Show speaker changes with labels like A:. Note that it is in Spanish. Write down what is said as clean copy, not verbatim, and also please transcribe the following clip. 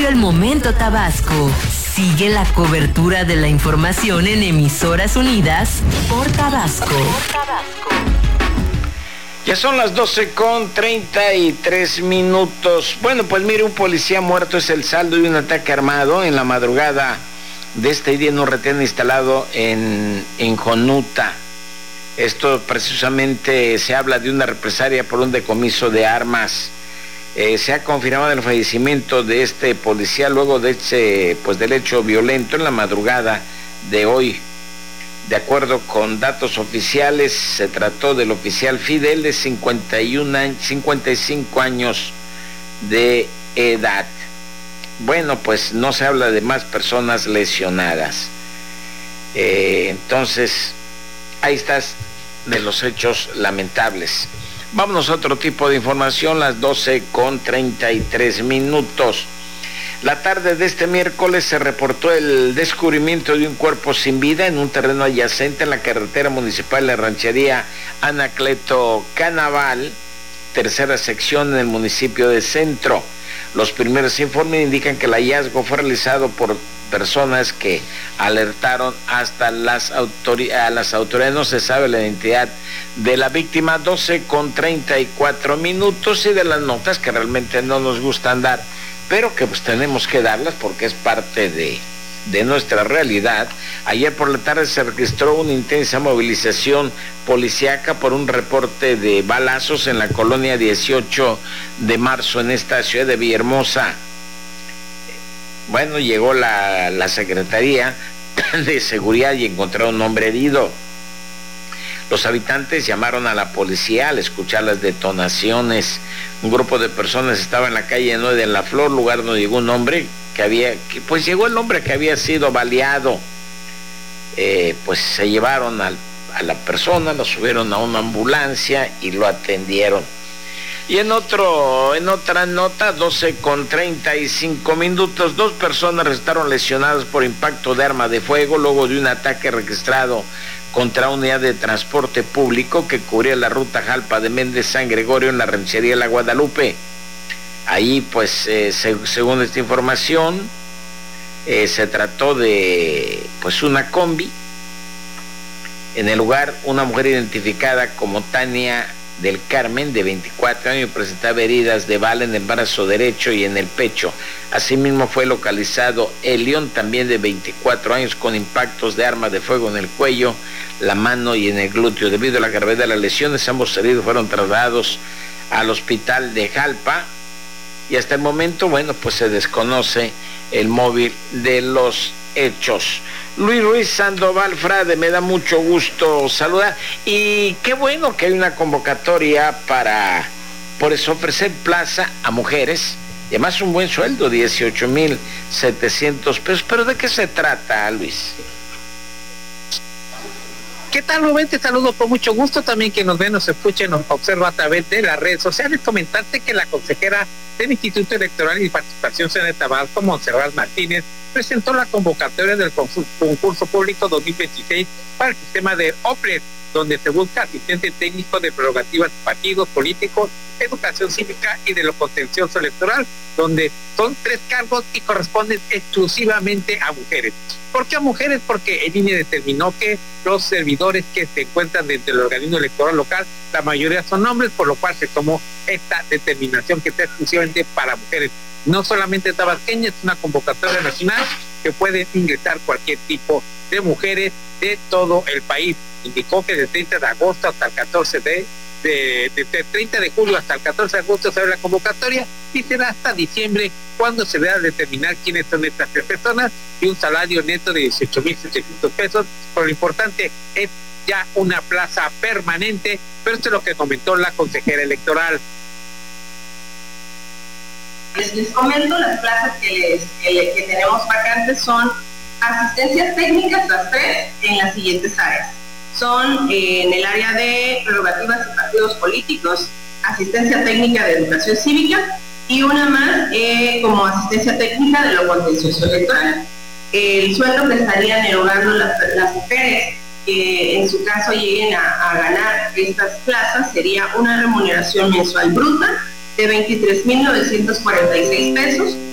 A: el momento Tabasco. Sigue la cobertura de la información en Emisoras Unidas por Tabasco.
B: Ya son las 12:33. Bueno, pues mire, un policía muerto es el saldo de un ataque armado en la madrugada de este día en un retén instalado en Jonuta. Esto precisamente se habla de una represalia por un decomiso de armas. Se ha confirmado el fallecimiento de este policía luego de del hecho violento en la madrugada de hoy. De acuerdo con datos oficiales, se trató del oficial Fidel de 55 años de edad. Bueno, pues no se habla de más personas lesionadas. Entonces, ahí estás de los hechos lamentables. Vámonos a otro tipo de información, las 12:33. La tarde de este miércoles se reportó el descubrimiento de un cuerpo sin vida en un terreno adyacente a la carretera municipal de Ranchería Anacleto Canaval, tercera sección en el municipio de Centro. Los primeros informes indican que el hallazgo fue realizado por personas que alertaron hasta a las autoridades. No se sabe la identidad de la víctima. 12:34 y de las notas que realmente no nos gustan dar, pero que pues tenemos que darlas porque es parte de nuestra realidad. Ayer por la tarde se registró una intensa movilización policíaca por un reporte de balazos en la colonia 18 de marzo en esta ciudad de Villahermosa. Bueno, llegó la Secretaría de Seguridad y encontraron un hombre herido. Los habitantes llamaron a la policía al escuchar las detonaciones. Un grupo de personas estaba en la calle 9 de La Flor, lugar donde llegó un hombre llegó el hombre que había sido baleado. Pues se llevaron a la persona, lo subieron a una ambulancia y lo atendieron. Y en otra nota, 12:35, 2 personas resultaron lesionadas por impacto de arma de fuego luego de un ataque registrado contra una unidad de transporte público que cubría la ruta Jalpa de Méndez San Gregorio en la ranchería La Guadalupe. Ahí, pues, según esta información, se trató de, una combi. En el lugar, una mujer identificada como Tania del Carmen, de 24 años, presentaba heridas de bala en el brazo derecho y en el pecho. Asimismo, fue localizado Elión, también de 24 años, con impactos de arma de fuego en el cuello, la mano y en el glúteo. Debido a la gravedad de las lesiones, ambos heridos fueron trasladados al hospital de Jalpa. Y hasta el momento, pues se desconoce el móvil de los hechos. Luis Ruiz Sandoval Frade, me da mucho gusto saludar. Y qué bueno que hay una convocatoria para, por eso, ofrecer plaza a mujeres. Y además un buen sueldo, 18,700 pesos. ¿Pero de qué se trata, Luis?
C: ¿Qué tal, Rubén? Te saludo con mucho gusto. También que nos ven, nos escuchen, nos observa a través de las redes sociales. Comentarte que la consejera del Instituto Electoral y Participación Ciudadana de Tabasco, Montserrat Martínez, presentó la convocatoria del concurso público 2026 para el sistema de OPLES, donde se busca asistente técnico de prerrogativas de partidos políticos, educación cívica y de lo contencioso electoral, donde son 3 cargos y corresponden exclusivamente a mujeres. ¿Por qué a mujeres? Porque el INE determinó que los servidores que se encuentran dentro del organismo electoral local, la mayoría son hombres, por lo cual se tomó esta determinación que está exclusivamente para mujeres. No solamente tabasqueñas, es una convocatoria nacional que puede ingresar cualquier tipo de mujeres de todo el país. Indicó que del 30 de agosto hasta el 14 de 30 de julio hasta el 14 de agosto se abre la convocatoria y será hasta diciembre cuando se deba determinar quiénes son estas 3 personas y un salario neto de 18,700 pesos. Pero lo importante es ya una plaza permanente, pero esto es lo que comentó la consejera electoral.
D: Les comento, las plazas que tenemos vacantes son asistencias técnicas, las 3, en las siguientes áreas. Son en el área de prerrogativas y partidos políticos, asistencia técnica de educación cívica y una más como asistencia técnica de lo contencioso electoral. El sueldo que estarían erogando las mujeres que en su caso lleguen a ganar estas plazas sería una remuneración mensual bruta de 23,946 pesos